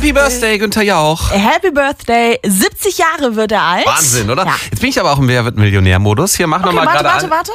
Happy Birthday, Günther Jauch. Happy Birthday. 70 Jahre wird er alt. Wahnsinn, oder? Ja. Jetzt bin ich aber auch im Wer wird Millionär-Modus. Hier, mach nochmal gerade warte.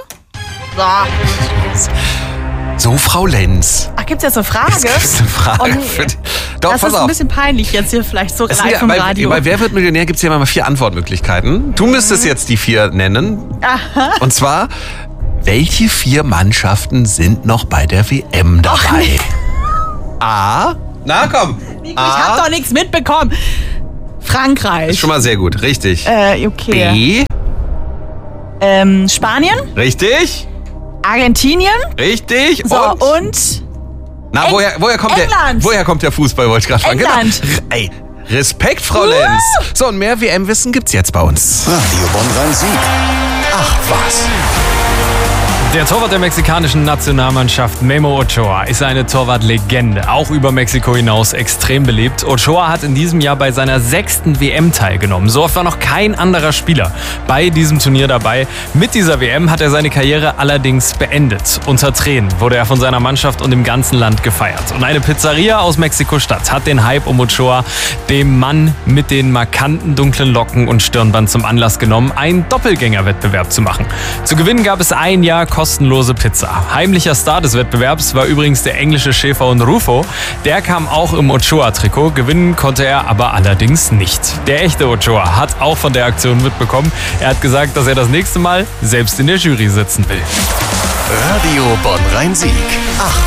So, Frau Lenz. Ach, gibt's jetzt eine Frage? Jetzt gibt's eine Frage. Oh, nee. Doch, das pass ist auf. ein bisschen peinlich jetzt hier vielleicht so live im Radio. Bei Wer wird Millionär gibt es ja immer 4 Antwortmöglichkeiten. Du müsstest jetzt die 4 nennen. Aha. Und zwar, welche 4 Mannschaften sind noch bei der WM dabei? Ach, nee. A. Na komm. Ich hab doch nichts mitbekommen. Frankreich. Ist schon mal sehr gut, richtig. Okay. B. Spanien, Richtig. Argentinien. Richtig. So, und Na, woher kommt der Fußball, wollte ich gerade fragen. England. Genau. Ey, Respekt, Frau Lenz. So, und mehr WM-Wissen gibt's jetzt bei uns. Radio Bonn-Rhein-Sieg. Ach was. Der Torwart der mexikanischen Nationalmannschaft, Memo Ochoa, ist eine Torwartlegende, auch über Mexiko hinaus extrem beliebt. Ochoa hat in diesem Jahr bei seiner 6. WM teilgenommen. So oft war noch kein anderer Spieler bei diesem Turnier dabei. Mit dieser WM hat er seine Karriere allerdings beendet. Unter Tränen wurde er von seiner Mannschaft und dem ganzen Land gefeiert. Und eine Pizzeria aus Mexiko-Stadt hat den Hype um Ochoa, dem Mann mit den markanten dunklen Locken und Stirnband, zum Anlass genommen, einen Doppelgängerwettbewerb zu machen. Zu gewinnen gab es ein Jahr kostenlose Pizza. Heimlicher Star des Wettbewerbs war übrigens der englische Schäferhund Rufo. Der kam auch im Ochoa-Trikot. Gewinnen konnte er aber allerdings nicht. Der echte Ochoa hat auch von der Aktion mitbekommen. Er hat gesagt, dass er das nächste Mal selbst in der Jury sitzen will. Radio Bonn-Rhein-Sieg. Ach